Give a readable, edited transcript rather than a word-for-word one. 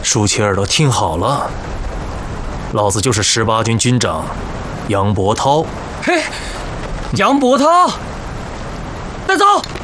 竖起耳朵听好了，老子就是18军军长杨伯涛。 嘿，杨伯涛，带走。